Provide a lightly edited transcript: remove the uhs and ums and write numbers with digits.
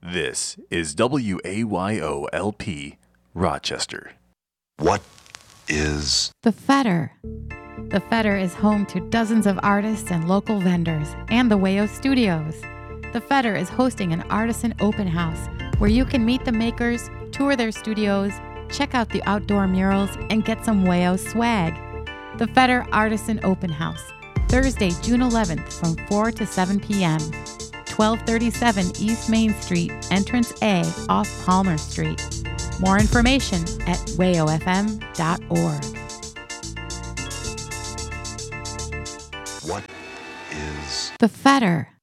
This is WAYOLP, Rochester. What is The Fetter? The Fetter is home to dozens of artists and local vendors and the Wayo Studios. The Fetter is hosting an artisan open house where you can meet the makers, tour their studios, check out the outdoor murals, and get some Wayo swag. The Fetter Artisan Open House, Thursday, June 11th from 4 to 7 p.m. 1237 East Main Street, Entrance A off Palmer Street. More information at wayofm.org. what is The Fetter.